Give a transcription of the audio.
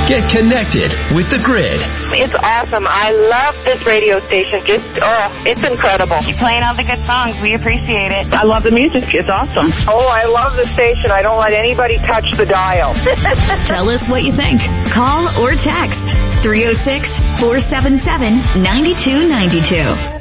Get connected with The Grid. It's awesome. I love this radio station. It's incredible. You're playing all the good songs. We appreciate it. I love the music. It's awesome. Oh, I love the station. I don't let anybody touch the dial. Tell us what you think. Call or text 306-477-9292.